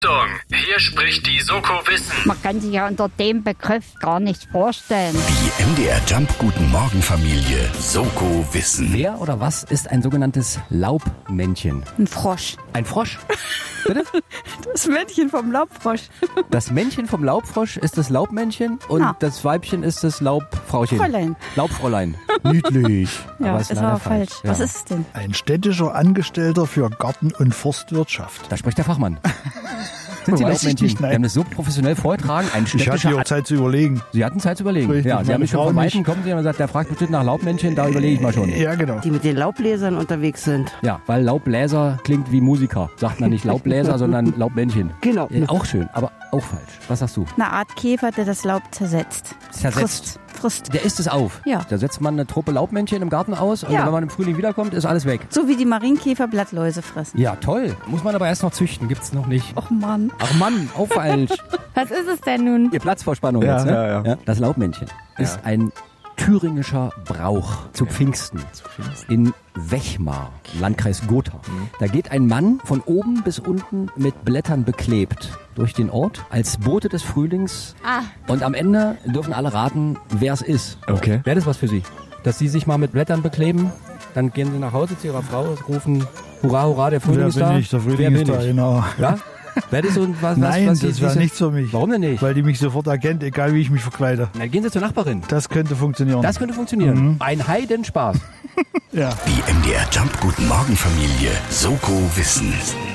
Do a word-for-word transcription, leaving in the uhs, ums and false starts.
Hier spricht die Soko Wissen. Man kann sich ja unter dem Begriff gar nicht vorstellen. Die M D R Jump Guten Morgen Familie Soko Wissen. Wer oder was ist ein sogenanntes Laubmännchen? Ein Frosch. Ein Frosch? Bitte? Das Männchen vom Laubfrosch. Das Männchen vom Laubfrosch ist das Laubmännchen und Na. das Weibchen ist das Laubfrauchen. Fräulein. Laubfräulein. Niedlich. Ja, aber ist, ist aber leider falsch. Ja. Was ist es denn? Ein städtischer Angestellter für Garten- und Forstwirtschaft. Da spricht der Fachmann. Sind Sie Weiß ich Laubmännchen? nicht, nein. Wir haben das so professionell vorgetragen. Ein Ich hatte städtischer hier auch Zeit zu überlegen. Sie hatten Zeit zu überlegen. Richtig, ja, Sie meine haben mich schon Frau von nicht. Weitem kommen Sie und gesagt, der fragt bestimmt nach Laubmännchen, da überlege ich mal schon. Ja, genau. Die mit den Laubbläsern unterwegs sind. Ja, weil Laubbläser klingt wie Musiker. Sagt man nicht Laubbläser, sondern Laubmännchen. Genau. Ja, auch schön, aber auch falsch. Was sagst du? Eine Art Käfer, der das Laub zersetzt. Zersetzt. Frisst. Frisst. Der isst es auf. Ja. Da setzt man eine Truppe Laubmännchen im Garten aus und Ja. wenn man im Frühling wiederkommt, ist alles weg. So wie die Marienkäfer Blattläuse fressen. Ja, toll. Muss man aber erst noch züchten. Gibt's noch nicht. Och Mann. Ach Mann, auch falsch. Was ist es denn nun? Ihr Platzverspannung Ja, jetzt, ne? ja, ja. Das Laubmännchen ist ein thüringischer Brauch zu Pfingsten in Wechmar, Landkreis Gotha. Da geht ein Mann von oben bis unten mit Blättern beklebt durch den Ort als Bote des Frühlings. Ah. Und am Ende dürfen alle raten, wer es ist. Okay. Wäre das was für Sie? Dass Sie sich mal mit Blättern bekleben, dann gehen Sie nach Hause zu Ihrer Frau, rufen Hurra, hurra, der Frühling Wer ist da. bin ich? Der Wer Frühling ist bin da, ich? genau. Ja? Wäre das so was, was, Nein, was Sie- das wäre Sie- nichts für mich. Warum denn nicht? Weil die mich sofort erkennt, egal wie ich mich verkleide. Dann gehen Sie zur Nachbarin. Das könnte funktionieren. Das könnte funktionieren. Mhm. Ein Heidenspaß. ja. Die M D R Jump Guten Morgen Familie Soko Wissen.